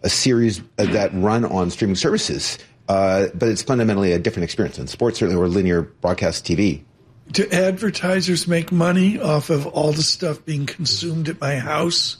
a series that run on streaming services. But it's fundamentally a different experience in sports, certainly, or linear broadcast TV. Do advertisers make money off of all the stuff being consumed at my house?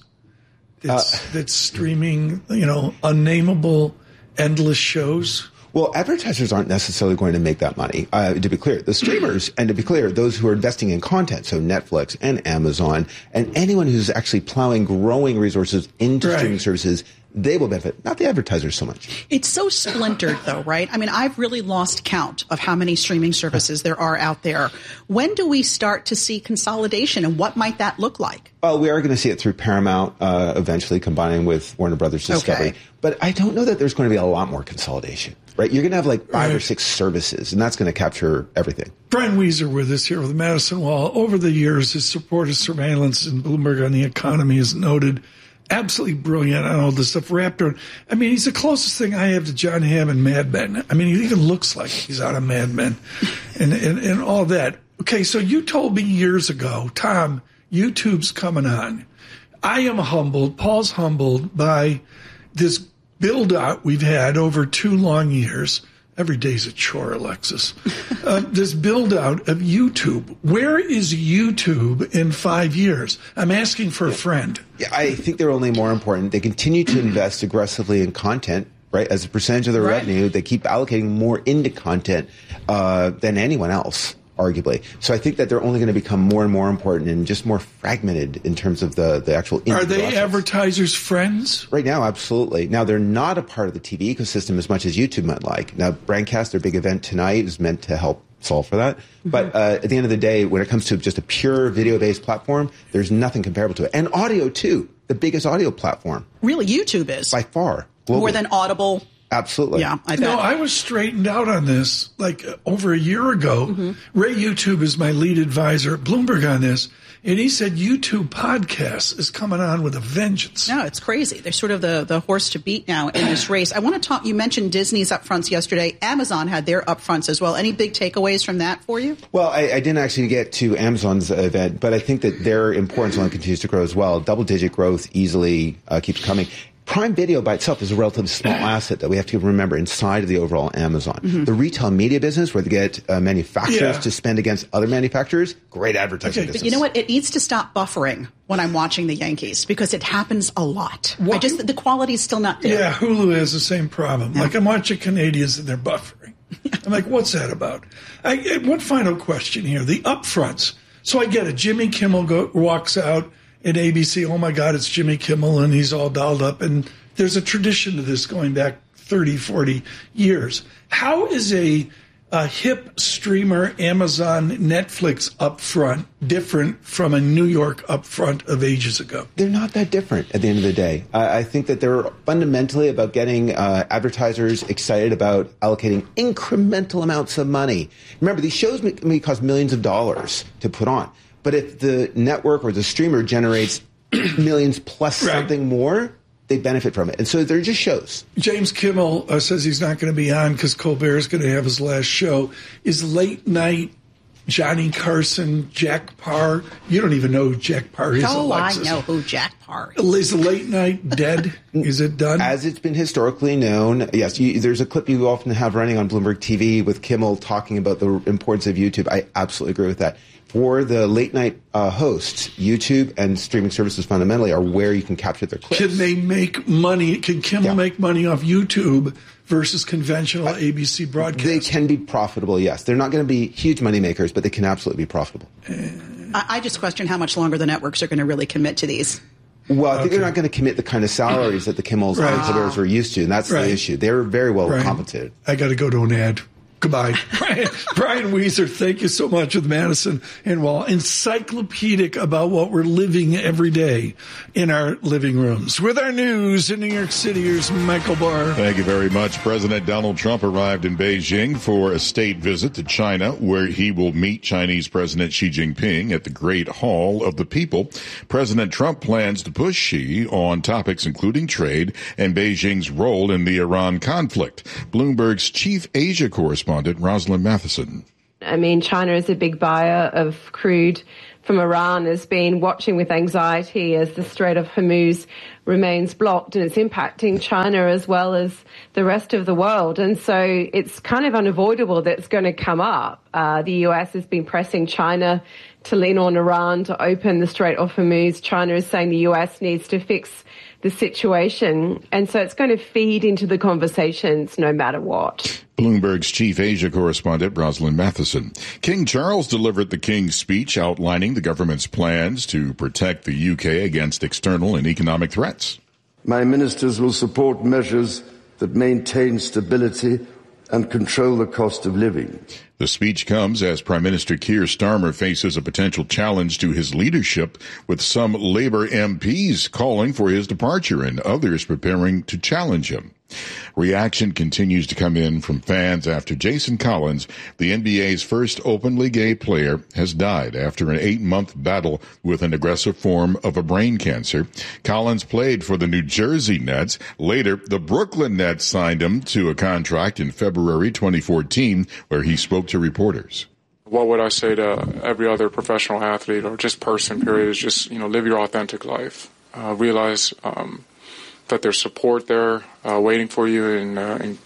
That's streaming, unnameable, endless shows? Well, advertisers aren't necessarily going to make that money. To be clear, the streamers, and to be clear, those who are investing in content, so Netflix and Amazon, and anyone who's actually plowing growing resources into streaming services, they will benefit, not the advertisers so much. It's so splintered, though, right? I mean, I've really lost count of how many streaming services there are out there. When do we start to see consolidation, and what might that look like? Well, we are going to see it through Paramount, eventually combining with Warner Brothers Discovery. Okay. But I don't know that there's going to be a lot more consolidation, right? You're going to have like 5 or 6 services, and that's going to capture everything. Brian Weiser with us here with Madison Wall. Over the years, his support of surveillance in Bloomberg on the economy is noted. Absolutely brilliant on all this stuff wrapped around. I mean, he's the closest thing I have to John Hamm in Mad Men. I mean, he even looks like he's out of Mad Men and all that. Okay, so you told me years ago, Tom, YouTube's coming on. I am humbled, Paul's humbled by this build-out we've had over 2 long years. Every day's a chore, Alexis. This build-out of YouTube. Where is YouTube in 5 years? I'm asking for a friend. Yeah, I think they're only more important. They continue to invest aggressively in content, right? As a percentage of their revenue, they keep allocating more into content than anyone else, arguably. So I think that they're only going to become more and more important and just more fragmented in terms of the actual. Are they advertisers' friends? Right now, absolutely. Now, they're not a part of the TV ecosystem as much as YouTube might like. Now, Brandcast, their big event tonight, is meant to help solve for that. Mm-hmm. But at the end of the day, when it comes to just a pure video-based platform, there's nothing comparable to it. And audio, too. The biggest audio platform. Really, YouTube is? By far. Globally. More than Audible. Absolutely. Yeah, I bet. No, I was straightened out on this like over a year ago. Mm-hmm. Ray YouTube is my lead advisor at Bloomberg on this. And he said YouTube podcasts is coming on with a vengeance. No, it's crazy. They're sort of the horse to beat now in this race. I want to talk, you mentioned Disney's upfronts yesterday. Amazon had their upfronts as well. Any big takeaways from that for you? Well, I didn't actually get to Amazon's event, but I think that their importance only continues to grow as well. Double-digit growth easily keeps coming. Prime Video by itself is a relatively small asset that we have to remember inside of the overall Amazon. Mm-hmm. The retail media business, where they get manufacturers to spend against other manufacturers, great advertising business. But you know what? It needs to stop buffering when I'm watching the Yankees because it happens a lot. The quality is still not there. Yeah, Hulu has the same problem. Yeah. Like I'm watching Canadians and they're buffering. I'm like, what's that about? One final question here. The upfronts. So I get it. Jimmy Kimmel walks out at ABC, oh my God, it's Jimmy Kimmel, and he's all dolled up. And there's a tradition to this going back 30, 40 years. How is a hip streamer, Amazon, Netflix upfront different from a New York upfront of ages ago? They're not that different at the end of the day. I think that they're fundamentally about getting advertisers excited about allocating incremental amounts of money. Remember, these shows may cost millions of dollars to put on. But if the network or the streamer generates millions plus something more, they benefit from it. And so they're just shows. James Kimmel says he's not going to be on because Colbert is going to have his last show. Is late night Johnny Carson, Jack Parr? You don't even know who Jack Parr is, Alexis. I know who Jack Parr is. Is late night dead? Is it done? As it's been historically known, yes. There's a clip you often have running on Bloomberg TV with Kimmel talking about the importance of YouTube. I absolutely agree with that. For the late-night hosts, YouTube and streaming services fundamentally are where you can capture their clips. Can they make money? Can Kimmel make money off YouTube versus conventional ABC broadcast? They can be profitable, yes. They're not going to be huge money makers, but they can absolutely be profitable. I just question how much longer the networks are going to really commit to these. Well, I think they're not going to commit the kind of salaries that the Kimmels and Colberts were used to, and that's the issue. They're very well compensated. I got to go to an ad. Goodbye. Brian Weiser, thank you so much with Madison and Wall. Encyclopedic about what we're living every day in our living rooms. With our news in New York City, here's Michael Barr. Thank you very much. President Donald Trump arrived in Beijing for a state visit to China, where he will meet Chinese President Xi Jinping at the Great Hall of the People. President Trump plans to push Xi on topics including trade and Beijing's role in the Iran conflict. Bloomberg's chief Asia correspondent, Rosalind Matheson. I mean, China is a big buyer of crude from Iran, has been watching with anxiety as the Strait of Hormuz remains blocked, and it's impacting China as well as the rest of the world. And so it's kind of unavoidable that it's going to come up. The US has been pressing China to lean on Iran to open the Strait of Hormuz. China is saying the US needs to fix the situation. And so it's going to feed into the conversations no matter what. Bloomberg's chief Asia correspondent, Rosalind Matheson. King Charles delivered the King's speech outlining the government's plans to protect the UK against external and economic threats. My ministers will support measures that maintain stability and control the cost of living. The speech comes as Prime Minister Keir Starmer faces a potential challenge to his leadership, with some Labour MPs calling for his departure and others preparing to challenge him. Reaction continues to come in from fans after Jason Collins, the NBA's first openly gay player, has died after an 8-month battle with an aggressive form of a brain cancer. Collins played for the New Jersey Nets. Later, the Brooklyn Nets signed him to a contract in February 2014, where he spoke to reporters. What would I say to every other professional athlete or just person, period, is just, live your authentic life. Realize that there's support there waiting for you, and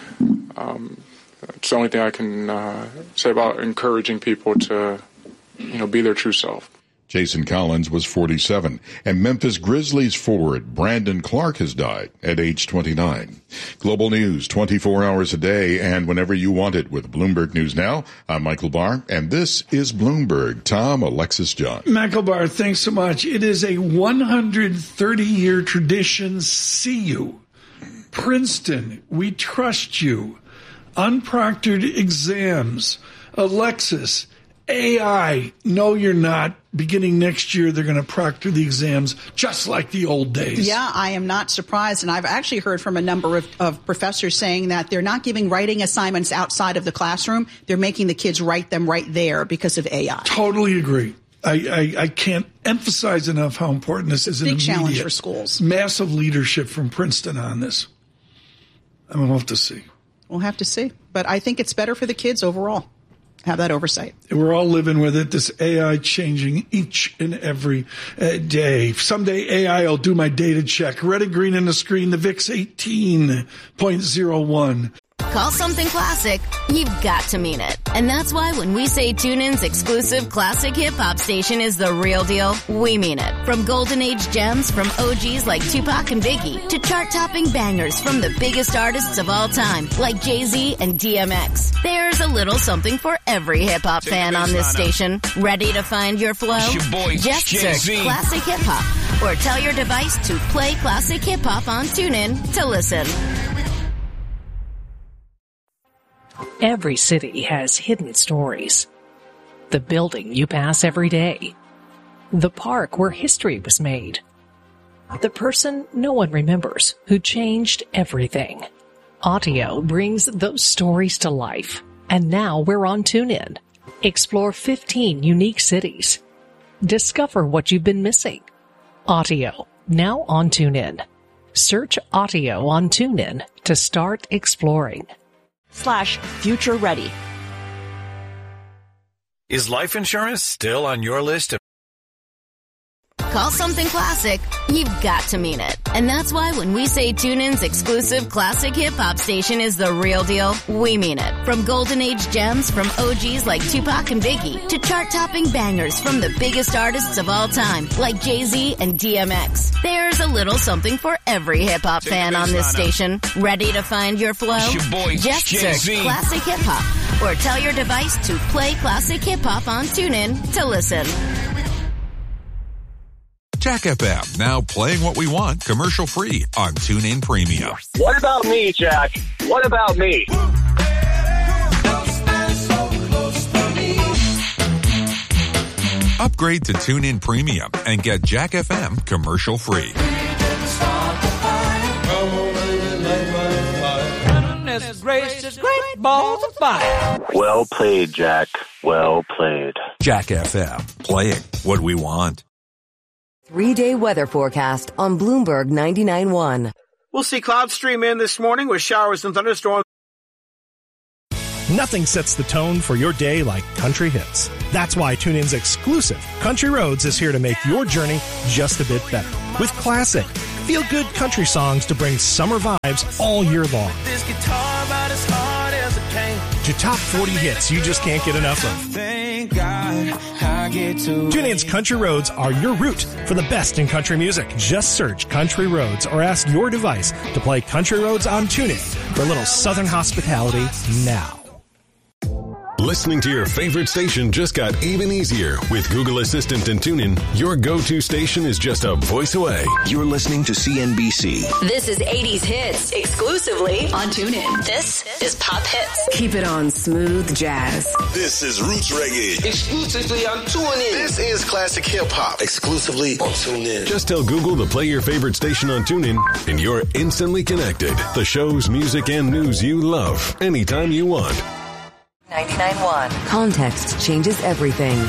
it's the only thing I can say about encouraging people to, be their true self. Jason Collins was 47, and Memphis Grizzlies forward Brandon Clark has died at age 29. Global news 24 hours a day and whenever you want it with Bloomberg News Now. I'm Michael Barr, and this is Bloomberg. Tom, Alexis, John. Michael Barr, thanks so much. It is a 130-year tradition. See you. Princeton, we trust you. Unproctored exams. Alexis, AI, no, you're not. Beginning next year, they're going to proctor the exams just like the old days. Yeah, I am not surprised. And I've actually heard from a number of professors saying that they're not giving writing assignments outside of the classroom. They're making the kids write them right there because of AI. Totally agree. I can't emphasize enough how important this is. Big challenge for schools. Massive leadership from Princeton on this. And we'll have to see. We'll have to see. But I think it's better for the kids overall. Have that oversight. We're all living with it, this AI changing each and every day. Someday AI will do my data check. Red and green on the screen, the VIX 18.01. Call something classic, you've got to mean it. And that's why when we say TuneIn's exclusive classic hip-hop station is the real deal, we mean it. From golden age gems from OGs like Tupac and Biggie to chart-topping bangers from the biggest artists of all time like Jay-Z and DMX. There's a little something for every hip-hop fan on this station. Ready to find your flow? Just search Classic Hip-Hop or tell your device to play Classic Hip-Hop on TuneIn to listen. Every city has hidden stories. The building you pass every day. The park where history was made. The person no one remembers who changed everything. Audio brings those stories to life. And now we're on TuneIn. Explore 15 unique cities. Discover what you've been missing. Audio, now on TuneIn. Search Audio on TuneIn to start exploring. /Future Ready. Is life insurance still on your list of... Call something classic, you've got to mean it. And that's why when we say TuneIn's exclusive classic hip-hop station is the real deal, we mean it. From golden age gems from OGs like Tupac and Biggie to chart-topping bangers from the biggest artists of all time like Jay-Z and DMX. There's a little something for every hip-hop fan on this station. Ready to find your flow? Just search Classic Hip-Hop or tell your device to play Classic Hip-Hop on TuneIn to listen. Jack FM, now playing what we want commercial-free on TuneIn Premium. What about me, Jack? What about me? Upgrade to TuneIn Premium and get Jack FM commercial-free. Well played, Jack. Well played. Jack FM, playing what we want. 3-day weather forecast on Bloomberg 99.1. We'll see clouds stream in this morning with showers and thunderstorms. Nothing sets the tone for your day like country hits. That's why TuneIn's exclusive Country Roads is here to make your journey just a bit better. With classic, feel-good country songs to bring summer vibes all year long. This guitar about as hard as a pain. To top 40 hits you just can't get enough of. Thank God I get to. TuneIn's Country Roads are your route for the best in country music. Just search Country Roads or ask your device to play Country Roads on TuneIn for a little Southern hospitality now. Listening to your favorite station just got even easier. With Google Assistant and TuneIn, your go-to station is just a voice away. You're listening to CNBC. This is 80s Hits, exclusively on TuneIn. This is Pop Hits. Keep it on Smooth Jazz. This is Roots Reggae, exclusively on TuneIn. This is Classic Hip Hop, exclusively on TuneIn. Just tell Google to play your favorite station on TuneIn, and you're instantly connected. The shows, music, and news you love, anytime you want. 99.1. Context changes everything.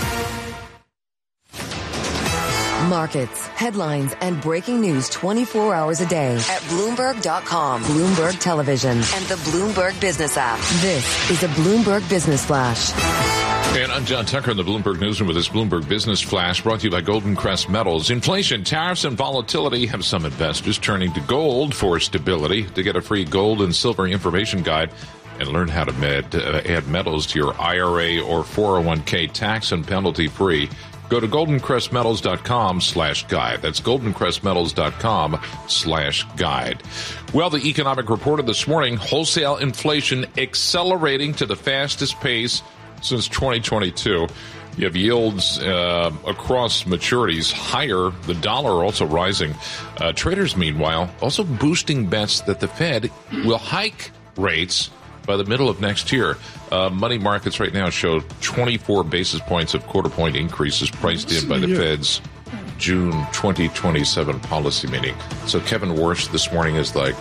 Markets, headlines, and breaking news 24 hours a day at Bloomberg.com, Bloomberg Television, and the Bloomberg Business app. This is a Bloomberg Business Flash. And I'm John Tucker in the Bloomberg Newsroom with this Bloomberg Business Flash brought to you by Golden Crest Metals. Inflation, tariffs, and volatility have some investors turning to gold for stability. To get a free gold and silver information guide and learn how to add metals to your IRA or 401k tax and penalty free, go to goldencrestmetals.com/guide. That's goldencrestmetals.com/guide. Well, the economic report of this morning, wholesale inflation accelerating to the fastest pace since 2022. You have yields across maturities higher, the dollar also rising. Traders, meanwhile, also boosting bets that the Fed will hike rates by the middle of next year. Money markets right now show 24 basis points of quarter-point increases priced in by the Fed's June 2027 policy meeting. So Kevin Warsh this morning is like,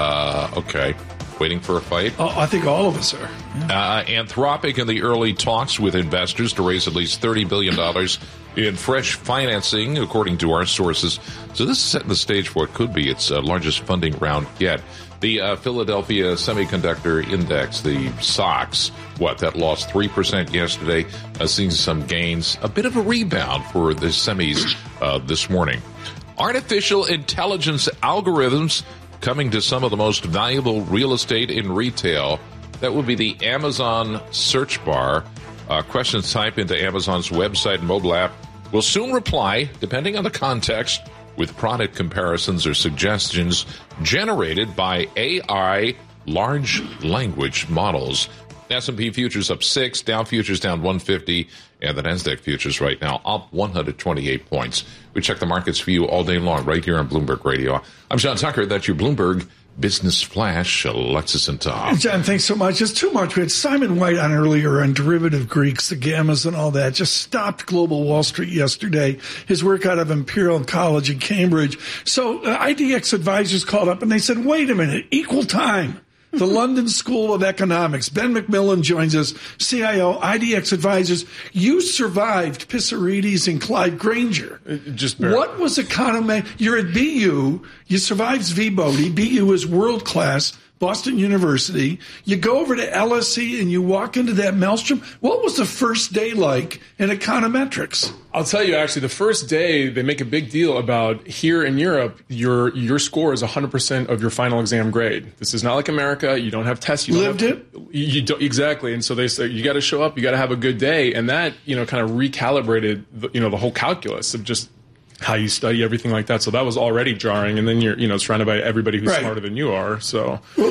okay, waiting for a fight? Oh, I think all of us are. Yeah. Anthropic in the early talks with investors to raise at least $30 billion in fresh financing, according to our sources. So this is setting the stage for what could be its largest funding round yet. The Philadelphia Semiconductor Index, the SOX, that lost 3% yesterday, seeing some gains, a bit of a rebound for the semis this morning. Artificial intelligence algorithms coming to some of the most valuable real estate in retail. That would be the Amazon search bar. Questions typed into Amazon's website and mobile app will soon reply, depending on the context, with product comparisons or suggestions generated by AI large language models. S&P futures up 6, Dow futures down 150, and the NASDAQ futures right now up 128 points. We check the markets for you all day long right here on Bloomberg Radio. I'm John Tucker. That's your Bloomberg Business Flash. Alexis and Tom. John, thanks so much. It's too much. We had Simon White on earlier on derivative Greeks, the gammas and all that. Just stopped global Wall Street yesterday. His work out of Imperial College in Cambridge. So IDX advisors called up and they said, wait a minute, equal time. The London School of Economics. Ben McMillan joins us, CIO, IDX Advisors. You survived Pissarides and Clyde Granger. Just barely. What was economy? You're at BU. You survived Zvi. BU is world class. Boston University. You go over to LSE and you walk into that maelstrom. What was the first day like in econometrics? I'll tell you, actually, the first day they make a big deal about here in Europe, your score is 100% of your final exam grade. This is not like America. You don't have tests. You don't exactly. And so they say you got to show up. You got to have a good day. And that, kind of recalibrated, the whole calculus of just how you study, everything like that. So that was already jarring. And then you're surrounded by everybody who's smarter than you are. So, well,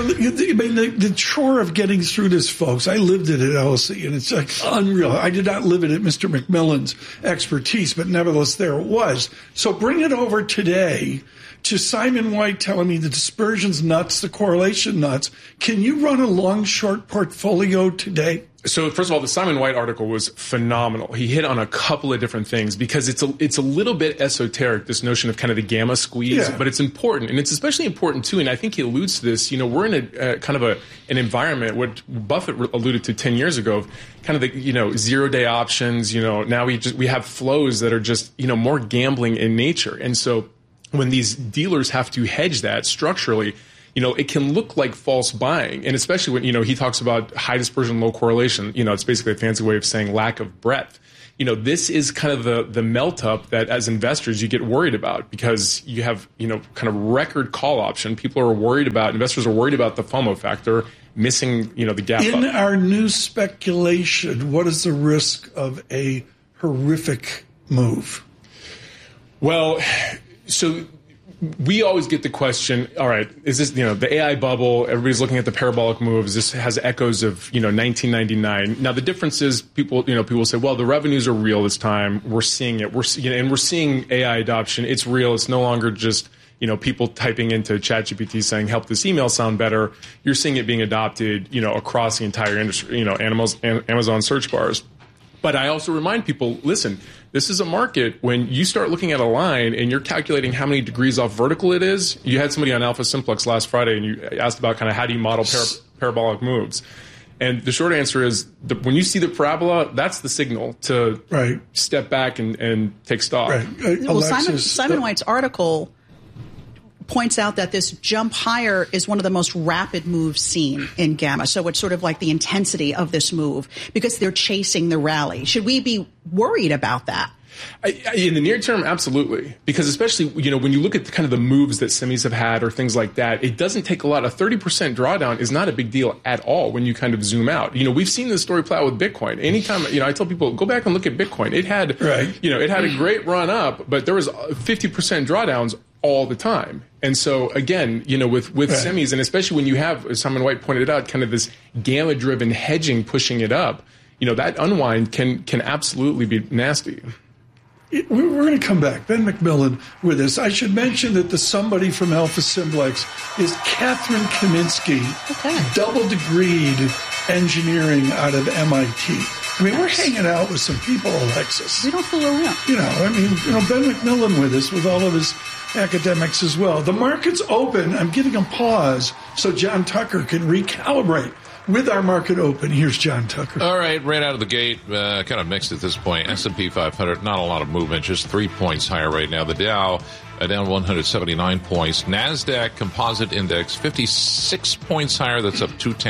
the chore of getting through this, folks, I lived it at LSE and it's like unreal. I did not live it at Mr. McMillan's expertise, but nevertheless, there it was. So bring it over today to Simon White telling me the dispersion's nuts, the correlation nuts. Can you run a long, short portfolio today? So first of all, the Simon White article was phenomenal. He hit on a couple of different things because it's a little bit esoteric, this notion of kind of the gamma squeeze, but it's important. And it's especially important, too, and I think he alludes to this, we're in a kind of an environment, what Buffett alluded to 10 years ago, kind of the, zero-day options, now we have flows that are just, more gambling in nature. And so when these dealers have to hedge that structurally, it can look like false buying. And especially when, he talks about high dispersion, low correlation, it's basically a fancy way of saying lack of breadth. This is kind of the melt up that as investors you get worried about because you have, kind of record call option. Investors are worried about the FOMO factor, missing, the gap In up. our new speculation, what is the risk of a horrific move? Well, so we always get the question, all right, is this, the AI bubble, everybody's looking at the parabolic moves, this has echoes of, 1999. Now, the difference is people say, well, the revenues are real this time. We're seeing it. We're seeing AI adoption. It's real. It's no longer just, people typing into ChatGPT saying, help this email sound better. You're seeing it being adopted, across the entire industry, Amazon search bars. But I also remind people, listen, this is a market. When you start looking at a line and you're calculating how many degrees off vertical it is, you had somebody on Alpha Simplex last Friday and you asked about kind of how do you model parabolic moves. And the short answer is when you see the parabola, that's the signal to step back and take stock. Right. Well, Simon White's article points out that this jump higher is one of the most rapid moves seen in Gamma. So it's sort of like the intensity of this move because they're chasing the rally. Should we be worried about that? In the near term, absolutely. Because especially, when you look at kind of the moves that semis have had or things like that, it doesn't take a lot. A 30% drawdown is not a big deal at all when you kind of zoom out. We've seen this story play out with Bitcoin. Anytime, I tell people, go back and look at Bitcoin. It had, it had a great run up, but there was 50% drawdowns all the time. And so again, with semis, and especially when you have, as Simon White pointed out, kind of this gamma-driven hedging pushing it up, that unwind can absolutely be nasty. We're going to come back. Ben McMillan with us. I should mention that the somebody from Alpha Simplex is Catherine Kaminsky, double-degreed engineering out of MIT. I mean, we're hanging out with some people, Alexis. We don't fool around. Ben McMillan with us with all of his academics as well. The market's open. I'm giving a pause so John Tucker can recalibrate. With our market open, here's John Tucker. All right, right out of the gate, kind of mixed at this point. S&P 500, not a lot of movement, just 3 points higher right now. The Dow down 179 points. NASDAQ Composite Index 56 points higher. That's up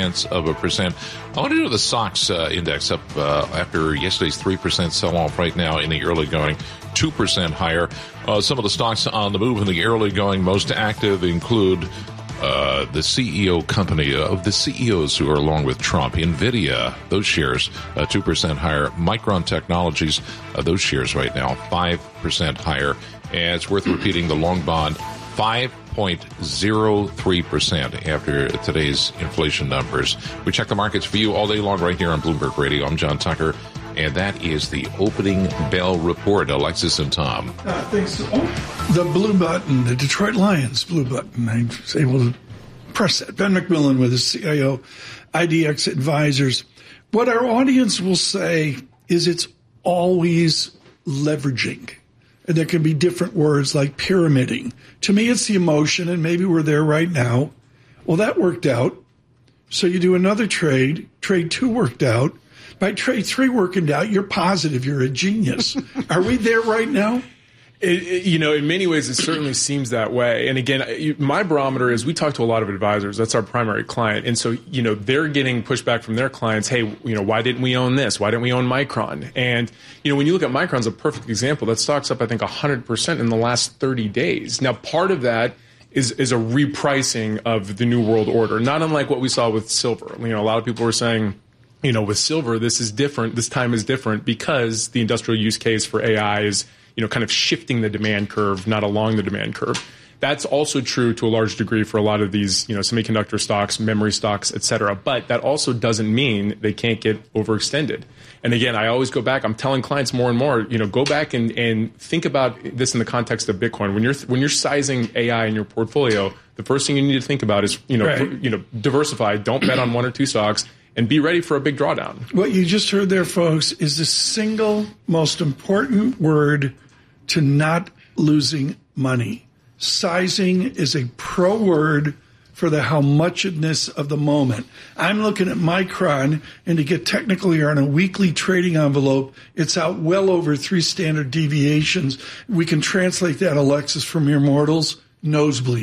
0.2%. I want to do the SOX index up after yesterday's 3% sell-off right now in the early going. 2% higher. Some of the stocks on the move in the early going most active include the CEO company of the CEOs who are along with Trump. NVIDIA, those shares 2% higher. Micron Technologies, those shares right now 5% higher. And it's worth repeating the long bond 5.03% after today's inflation numbers. We check the markets for you all day long right here on Bloomberg Radio. I'm John Tucker. And that is the opening bell report. Alexis and Tom. Thanks. The blue button, the Detroit Lions blue button. I was able to press that. Ben McMillan with his CIO, IDX Advisors. What our audience will say is it's always leveraging. And there can be different words like pyramiding. To me, it's the emotion, and maybe we're there right now. Well, that worked out. So you do another trade. Trade 2 worked out. By trade 3 working out, you're positive. You're a genius. Are we there right now? In many ways, it certainly seems that way. And again, my barometer is we talk to a lot of advisors. That's our primary client. And so, they're getting pushback from their clients. Hey, why didn't we own this? Why didn't we own Micron? And, when you look at Micron's a perfect example. That stock's up, I think, 100% in the last 30 days. Now, part of that is a repricing of the New World Order, not unlike what we saw with silver. A lot of people were saying, with silver, this is different. This time is different because the industrial use case for AI is, kind of shifting the demand curve, not along the demand curve. That's also true to a large degree for a lot of these, semiconductor stocks, memory stocks, et cetera. But that also doesn't mean they can't get overextended. And again, I always go back. I'm telling clients more and more, go back and think about this in the context of Bitcoin. When you're sizing AI in your portfolio, the first thing you need to think about is, diversify. Don't bet on 1 or 2 stocks. And be ready for a big drawdown. What you just heard there, folks, is the single most important word to not losing money. Sizing is a pro word for the how muchedness of the moment. I'm looking at Micron, and to get technical here on a weekly trading envelope, it's out well over 3 standard deviations. We can translate that, Alexis, for mere mortals, nosebleed.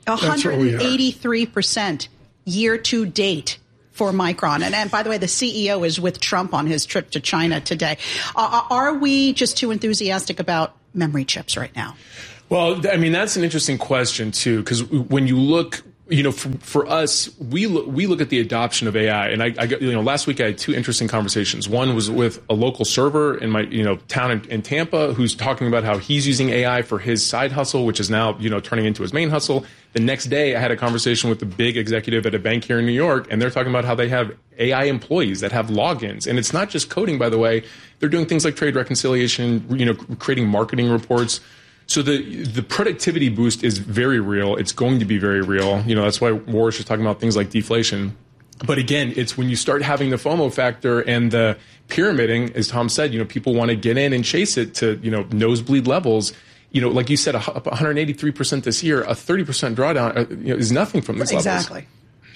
183% year to date for Micron. And by the way, the CEO is with Trump on his trip to China today. Are we just too enthusiastic about memory chips right now? Well, I mean, that's an interesting question, too, because when you look, for us, we look at the adoption of AI. And I last week I had 2 interesting conversations. One was with a local server in my, town in Tampa who's talking about how he's using AI for his side hustle, which is now, turning into his main hustle. The next day I had a conversation with a big executive at a bank here in New York, and they're talking about how they have AI employees that have logins. And it's not just coding, by the way. They're doing things like trade reconciliation, creating marketing reports. So the productivity boost is very real. It's going to be very real. That's why Morris is talking about things like deflation. But again, it's when you start having the FOMO factor and the pyramiding, as Tom said, people want to get in and chase it to, nosebleed levels. Like you said, 183% this year, a 30% drawdown is nothing from these levels. Exactly.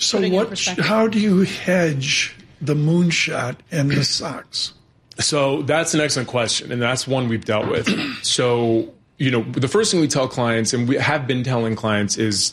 So how do you hedge the moonshot and the socks? So that's an excellent question, and that's one we've dealt with. So, the first thing we tell clients, and we have been telling clients, is,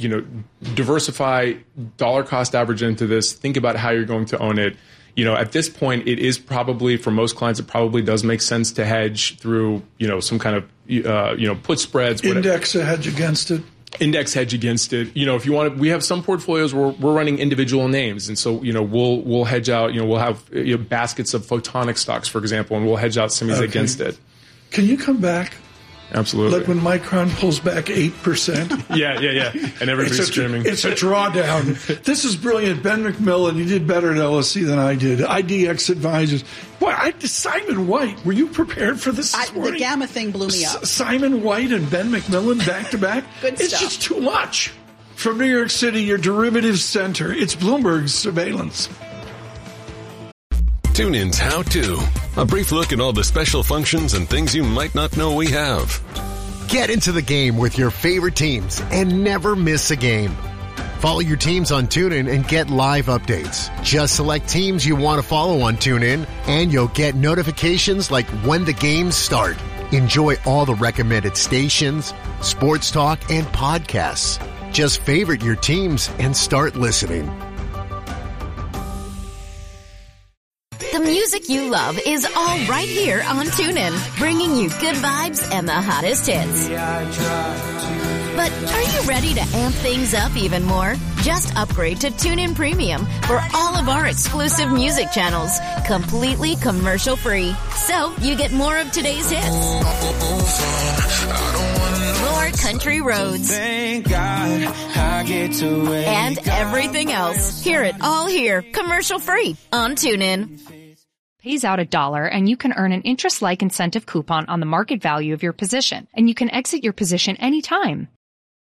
diversify, dollar cost average into this, think about how you're going to own it. At this point, it is probably, for most clients, it probably does make sense to hedge through, some kind of, put spreads. Index a hedge against it. Index hedge against it. If you want to, we have some portfolios where we're running individual names. And so, we'll hedge out, we'll have baskets of photonic stocks, for example, and we'll hedge out semis against it. Can you come back? Absolutely. Like when Micron pulls back 8%. Yeah. And everybody's screaming. It's a drawdown. This is brilliant. Ben McMillan, you did better at LSE than I did. IDX Advisors. Boy, Simon White, were you prepared for this morning? The Gamma thing blew me up. Simon White and Ben McMillan back to back? Good stuff. It's just too much. From New York City, your derivatives center, it's Bloomberg Surveillance. TuneIn's How To. A brief look at all the special functions and things you might not know we have. Get into the game with your favorite teams and never miss a game. Follow your teams on TuneIn and get live updates. Just select teams you want to follow on TuneIn, and you'll get notifications like when the games start. Enjoy all the recommended stations, sports talk, and podcasts. Just favorite your teams and start listening. The music you love is all right here on TuneIn, bringing you good vibes and the hottest hits. But are you ready to amp things up even more? Just upgrade to TuneIn Premium for all of our exclusive music channels, completely commercial-free. So you get more of today's hits, more country roads, and everything else. Hear it all here, commercial-free on TuneIn. Pays out $1 and you can earn an interest-like incentive coupon on the market value of your position. And you can exit your position anytime.